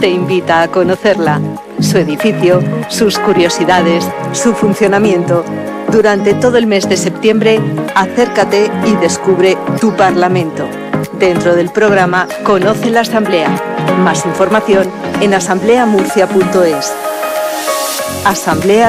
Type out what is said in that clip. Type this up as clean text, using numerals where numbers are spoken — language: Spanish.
te invita a conocerla, su edificio, sus curiosidades, su funcionamiento. Durante todo el mes de septiembre, acércate y descubre tu Parlamento. Dentro del programa Conoce la Asamblea. Más información en asambleamurcia.es. Asamblea